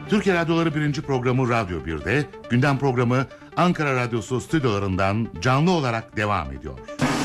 Türkiye Radyoları 1. programı Radyo 1'de, gündem programı Ankara Radyosu stüdyolarından canlı olarak devam ediyor.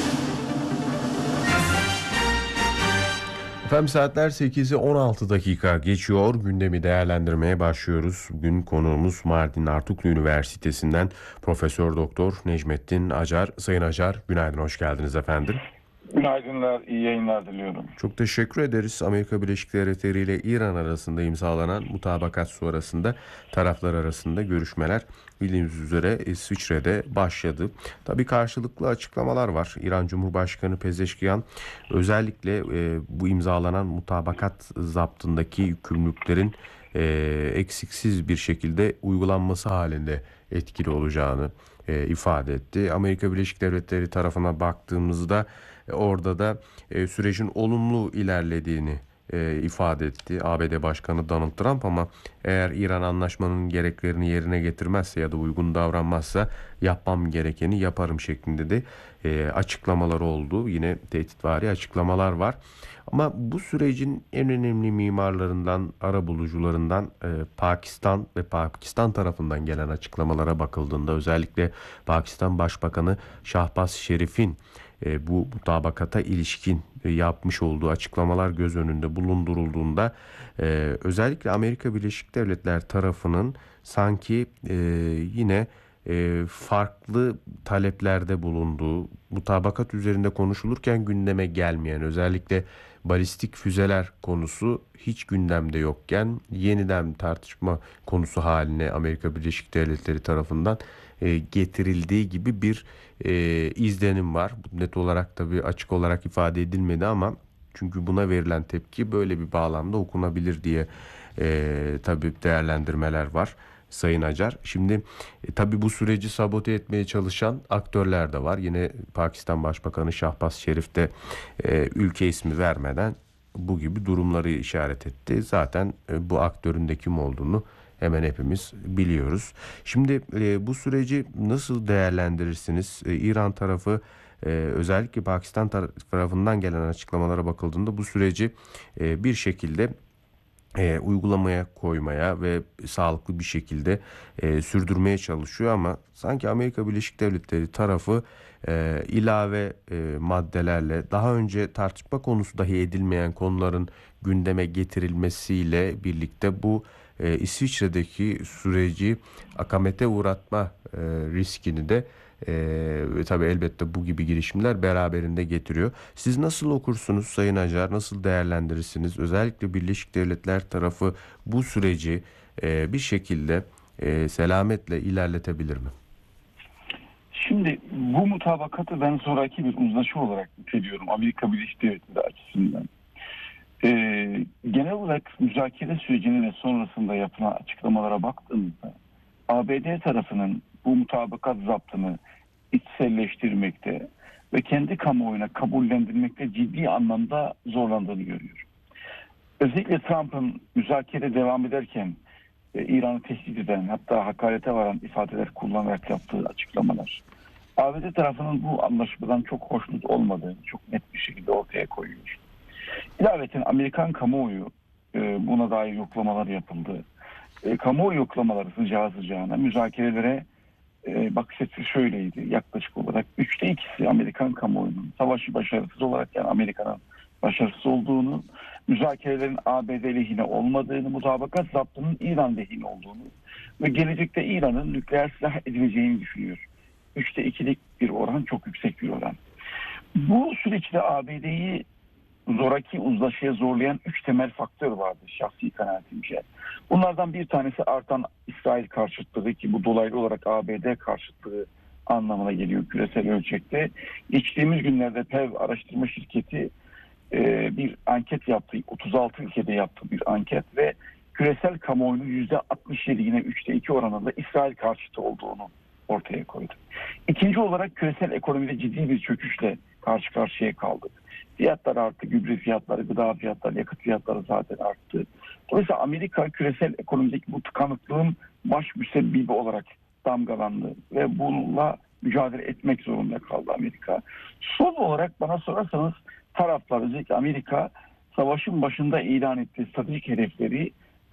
Efendim saatler 8'i 16 dakika geçiyor. Gündemi değerlendirmeye başlıyoruz. Bugün konuğumuz Mardin Artuklu Üniversitesi'nden Profesör Doktor Necmettin Acar. Sayın Acar, günaydın, hoş geldiniz efendim. Günaydınlar, iyi yayınlar diliyorum. Çok teşekkür ederiz. Amerika Birleşik Devletleri ile İran arasında imzalanan mutabakat sonrasında taraflar arasında görüşmeler bildiğiniz üzere İsviçre'de başladı. Tabii karşılıklı açıklamalar var. İran Cumhurbaşkanı Pezeşkiyan özellikle bu imzalanan mutabakat zaptındaki yükümlülüklerin eksiksiz bir şekilde uygulanması halinde etkili olacağını ifade etti. Amerika Birleşik Devletleri tarafına baktığımızda orada da sürecin olumlu ilerlediğini ifade etti ABD Başkanı Donald Trump, ama eğer İran anlaşmanın gereklerini yerine getirmezse ya da uygun davranmazsa yapmam gerekeni yaparım şeklinde de açıklamalar oldu. Yine tehditvari açıklamalar var. Ama bu sürecin en önemli mimarlarından, arabulucularından Pakistan ve Pakistan tarafından gelen açıklamalara bakıldığında, özellikle Pakistan Başbakanı Şahbaz Şerif'in bu mutabakata ilişkin yapmış olduğu açıklamalar göz önünde bulundurulduğunda özellikle Amerika Birleşik Devletleri tarafının sanki yine farklı taleplerde bulunduğu, mutabakat üzerinde konuşulurken gündeme gelmeyen, özellikle balistik füzeler konusu hiç gündemde yokken yeniden tartışma konusu haline Amerika Birleşik Devletleri tarafından getirildiği gibi bir izlenim var. Net olarak tabii açık olarak ifade edilmedi, ama çünkü buna verilen tepki böyle bir bağlamda okunabilir diye tabii değerlendirmeler var Sayın Acar. Şimdi tabii bu süreci sabote etmeye çalışan aktörler de var. Yine Pakistan Başbakanı Şahbaz Şerif de ülke ismi vermeden bu gibi durumları işaret etti. Zaten bu aktörün de kim olduğunu hemen hepimiz biliyoruz. Şimdi bu süreci nasıl değerlendirirsiniz? İran tarafı özellikle Pakistan tarafından gelen açıklamalara bakıldığında bu süreci bir şekilde uygulamaya koymaya ve sağlıklı bir şekilde sürdürmeye çalışıyor, ama sanki Amerika Birleşik Devletleri tarafı ilave maddelerle, daha önce tartışma konusu dahi edilmeyen konuların gündeme getirilmesiyle birlikte bu İsviçre'deki süreci akamete uğratma riskini de tabii elbette bu gibi girişimler beraberinde getiriyor. Siz nasıl okursunuz Sayın Acar, nasıl değerlendirirsiniz? Özellikle Birleşik Devletler tarafı bu süreci bir şekilde selametle ilerletebilir mi? Şimdi bu mutabakatı ben zoraki bir uzlaşı olarak niteliyorum Amerika Birleşik Devletleri açısından. Genel olarak müzakere sürecinin ve sonrasında yapılan açıklamalara baktığımızda ABD tarafının bu mutabakat zaptını içselleştirmekte ve kendi kamuoyuna kabullendirmekte ciddi anlamda zorlandığını görüyor. Özellikle Trump'ın müzakere devam ederken İran'ı tehdit eden, hatta hakarete varan ifadeler kullanarak yaptığı açıklamalar ABD tarafının bu anlaşmadan çok hoşnut olmadığını çok net bir şekilde ortaya koyuyor. İlaveten Amerikan kamuoyu buna dair yoklamalar yapıldı. Kamuoyu yoklamaları sıcağına müzakerelere bakış açısı şöyleydi. Yaklaşık olarak 2/3 Amerikan kamuoyunun savaşı başarısız olarak, yani Amerika'nın başarısız olduğunu, müzakerelerin ABD lehine olmadığını, mutabakat zaptının İran lehine olduğunu ve gelecekte İran'ın nükleer silah edileceğini düşünüyor. 2/3'lik bir oran, çok yüksek bir oran. Bu süreçte ABD'yi zoraki uzlaşıya zorlayan 3 temel faktör vardı şahsi kanaatimce. Bunlardan bir tanesi artan İsrail karşıtlığı, ki bu dolaylı olarak ABD karşıtlığı anlamına geliyor küresel ölçekte. Geçtiğimiz günlerde PEV araştırma şirketi bir anket yaptı. 36 ülkede yaptığı bir anket ve küresel kamuoyunun %67, yine 3/2 oranında İsrail karşıtı olduğunu ortaya koydu. İkinci olarak küresel ekonomide ciddi bir çöküşle karşı karşıya kaldık. Fiyatlar arttı, gübre fiyatları, gıda fiyatları, yakıt fiyatları zaten arttı. Dolayısıyla Amerika küresel ekonomideki bu tıkanıklığın baş müsebbibi olarak damgalandı ve bununla mücadele etmek zorunda kaldı Amerika. Son olarak bana sorarsanız taraflar, özellikle Amerika, savaşın başında ilan ettiği stratejik hedefleri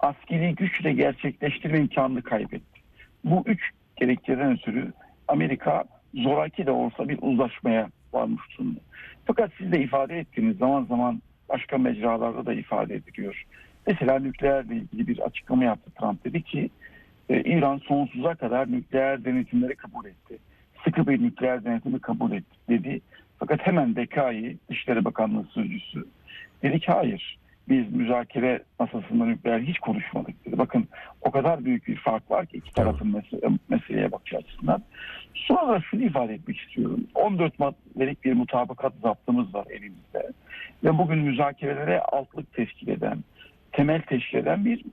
askeri güçle gerçekleştirme imkanını kaybetti. Bu üç gerekçeden ötürü Amerika zoraki de olsa bir uzlaşmaya varmış durumda. Fakat siz de ifade ettiğiniz zaman zaman başka mecralarda da ifade ediliyor. Mesela nükleerle ilgili bir açıklama yaptı Trump. Dedi ki İran sonsuza kadar nükleer denetimleri kabul etti. Sıkı bir nükleer denetimi kabul etti dedi. Fakat hemen BKİ, Dışişleri Bakanlığı Sözcüsü dedi ki hayır, biz müzakere masasında nükleer hiç konuşmadık dedi. Bakın o kadar büyük bir fark var ki iki tarafın meseleye bakış açısından. Sonra da şunu ifade etmek istiyorum. 14 maddelik bir mutabakat zaptımız var elimizde. Ve bugün müzakerelere altlık teşkil eden, temel teşkil eden bir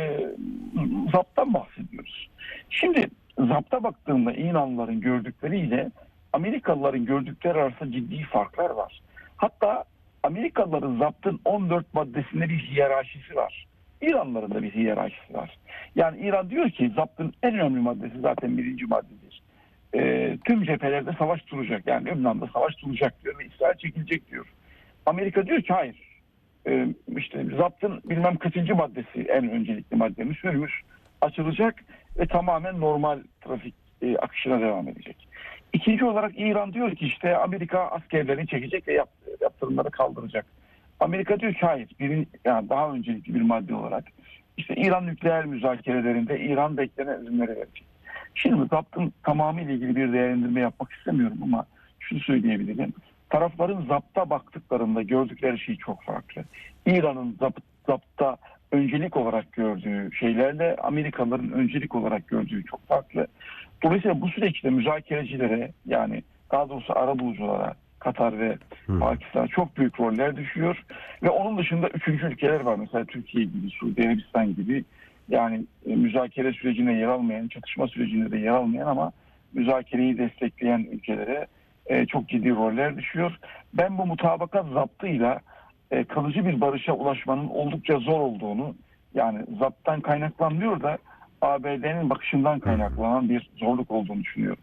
zapttan bahsediyoruz. Şimdi zapta baktığımda İranlıların gördükleriyle Amerikalıların gördükleri arasında ciddi farklar var. Hatta Amerikalıların zaptın 14 maddesinde bir hiyerarşisi var. İranlıların da bir hiyerarşisi var. Yani İran diyor ki zaptın en önemli maddesi zaten birinci maddedir. Tüm cephelerde savaş duracak. Yani Lübnan'da savaş duracak diyor ve İsrail çekilecek diyor. Amerika diyor ki hayır. İşte zaptın bilmem kaçıncı maddesi en öncelikli maddemiz Hürmüz açılacak ve tamamen normal trafik akışına devam edecek. İkinci olarak İran diyor ki işte Amerika askerlerini çekecek ve yaptırımları kaldıracak. Amerika diyor ki hayır, yani daha öncelikli bir madde olarak işte İran nükleer müzakerelerinde İran beklenen izinleri verecek. Şimdi zaptın tamamıyla ilgili bir değerlendirme yapmak istemiyorum ama şunu söyleyebilirim. Tarafların zapta baktıklarında gördükleri şey çok farklı. İran'ın zapta öncelik olarak gördüğü şeylerle Amerikalıların öncelik olarak gördüğü çok farklı. Dolayısıyla bu süreçte müzakerecilere, yani daha doğrusu arabuluculara, Katar ve Pakistan çok büyük roller düşüyor. Ve onun dışında üçüncü ülkeler var. Mesela Türkiye gibi, Suudi Arabistan gibi, yani müzakere sürecine yer almayan, çatışma sürecinde de yer almayan ama müzakereyi destekleyen ülkelere çok ciddi roller düşüyor. Ben bu mutabakat zaptıyla kalıcı bir barışa ulaşmanın oldukça zor olduğunu, yani zapttan kaynaklanmıyor da ABD'nin bakışından kaynaklanan bir zorluk olduğunu düşünüyorum.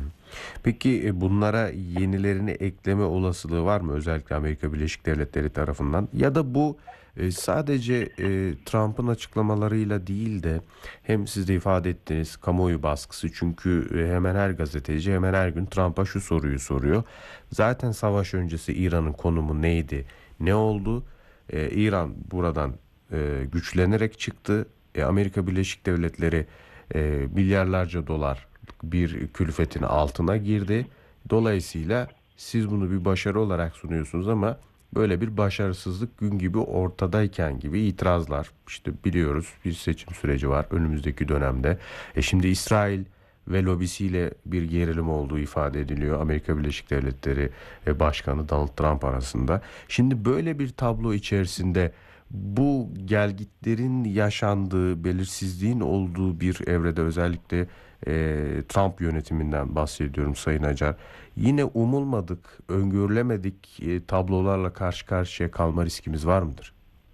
Peki bunlara yenilerini ekleme olasılığı var mı özellikle Amerika Birleşik Devletleri tarafından? Ya da bu sadece Trump'ın açıklamalarıyla değil de hem siz de ifade ettiğiniz kamuoyu baskısı, çünkü hemen her gazeteci hemen her gün Trump'a şu soruyu soruyor. Zaten savaş öncesi İran'ın konumu neydi? Ne oldu? İran buradan güçlenerek çıktı. Amerika Birleşik Devletleri milyarlarca dolar bir külfetin altına girdi. Dolayısıyla siz bunu bir başarı olarak sunuyorsunuz ama böyle bir başarısızlık gün gibi ortadayken gibi itirazlar. İşte biliyoruz bir seçim süreci var önümüzdeki dönemde. Şimdi İsrail ve lobisiyle bir gerilim olduğu ifade ediliyor Amerika Birleşik Devletleri Başkanı Donald Trump arasında. Şimdi böyle bir tablo içerisinde bu gelgitlerin yaşandığı, belirsizliğin olduğu bir evrede, özellikle Trump yönetiminden bahsediyorum Sayın Acar, yine umulmadık, öngörülemedik tablolarla karşı karşıya kalma riskimiz var mıdır?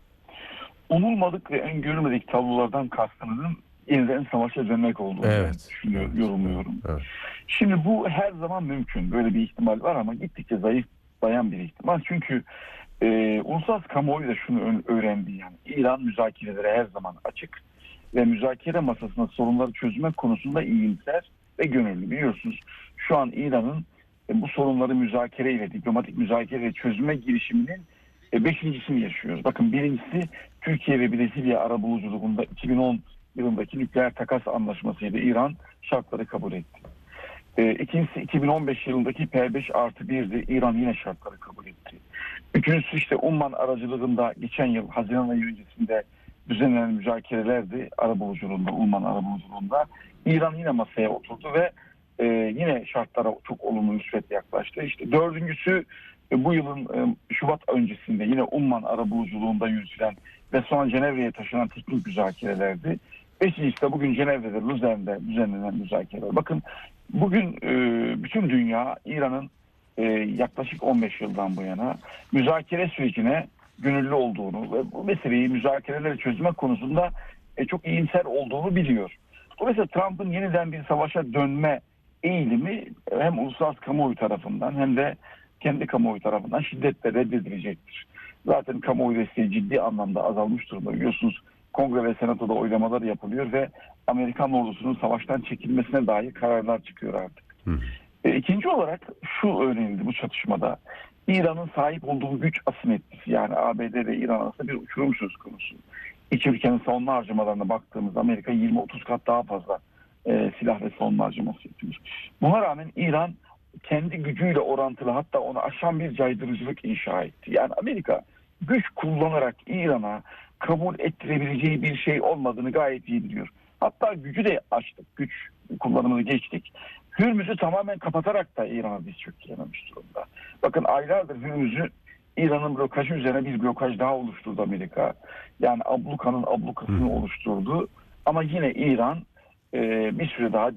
Umulmadık ve öngörülmedik tablolardan kastınızın yeniden savaşa dönmek olduğunu düşünüyorum, yorumluyorum. Evet. Şimdi bu her zaman mümkün. Böyle bir ihtimal var ama gittikçe zayıflayan bir ihtimal. Çünkü uluslararası kamuoyu da şunu öğrendi, yani İran müzakerelere her zaman açık ve müzakere masasında sorunları çözmek konusunda iyimser ve gönüllü. Biliyorsunuz şu an İran'ın bu sorunları müzakereyle, diplomatik müzakereyle çözme girişiminin beşincisini yaşıyoruz. Bakın birincisi Türkiye ve Brezilya arabuluculuğunda 2010 yılındaki nükleer takas anlaşmasıydı. İran şartları kabul etti. İkincisi 2015 yılındaki P5+1'di. İran yine şartları kabul etti. Üçüncüsü işte Umman aracılığında geçen yıl Haziran ayı öncesinde düzenlenen müzakerelerdi arabuluculuğunda, Umman arabuluculuğunda. İran yine masaya oturdu ve yine şartlara çok olumlu müsbet yaklaştı. İşte dördüncüsü bu yılın Şubat öncesinde yine Umman arabuluculuğunda yürütülen ve sonra Cenevre'ye taşınan teknik müzakerelerdi. Beşincisi de bugün Cenevre'de, Luzern'de düzenlenen müzakereler. Bakın bugün bütün dünya İran'ın yaklaşık 15 yıldan bu yana müzakere sürecine gönüllü olduğunu ve bu meseleyi müzakereleri çözme konusunda çok iyimser olduğunu biliyor. Dolayısıyla Trump'ın yeniden bir savaşa dönme eğilimi hem uluslararası kamuoyu tarafından hem de kendi kamuoyu tarafından şiddetle reddedilecektir. Zaten kamuoyu desteği ciddi anlamda azalmış durumda. Biliyorsunuz Kongre ve Senato'da oylamalar yapılıyor ve Amerikan ordusunun savaştan çekilmesine dair kararlar çıkıyor artık. İkinci olarak şu öğrenildi bu çatışmada. İran'ın sahip olduğu güç asimetrisi, yani ABD ve İran arasında bir uçurum söz konusu. İki ülkenin savunma harcamalarına baktığımızda Amerika 20-30 kat daha fazla silah ve savunma harcaması yapıyor. Buna rağmen İran kendi gücüyle orantılı, hatta onu aşan bir caydırıcılık inşa etti. Yani Amerika güç kullanarak İran'a kabul ettirebileceği bir şey olmadığını gayet iyi biliyor. Hatta gücü de açtık, güç kullanımını geçtik. Hürmüz'ü tamamen kapatarak da İran'a diz çöktürememiş durumda. Bakın aylardır Hürmüz'ü İran'ın blokajı üzerine bir blokaj daha oluşturdu Amerika. Yani ablukanın ablukasını oluşturdu. Ama yine İran bir süre daha